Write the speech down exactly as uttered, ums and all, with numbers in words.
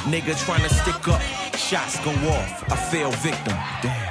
Nigga trying to stick up, shots go off. I fell victim. Damn.